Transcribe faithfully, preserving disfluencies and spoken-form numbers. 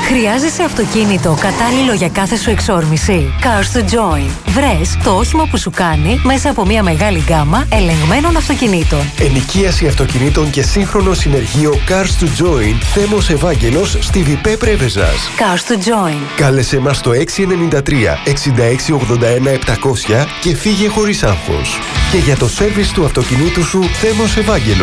Χρειάζεσαι αυτοκίνητο κατάλληλο για κάθε σου εξόρμηση? Cars to Join. Βρες το όχημα που σου κάνει μέσα από μια μεγάλη γκάμα ελεγμένων αυτοκινήτων. Ενοικίαση αυτοκινήτων και σύγχρονο συνεργείο Cars to Join. Θέμος Ευάγγελος στη Βιπέ Πρέβεζας. Cars to Join. Κάλεσε μας στο έξι εννιά τρία εξήντα έξι ογδόντα ένα επτακόσια και φύγε χωρίς άγχος. Και για το σέρβις του αυτοκινήτου σου, Θέμος Ευάγγελος.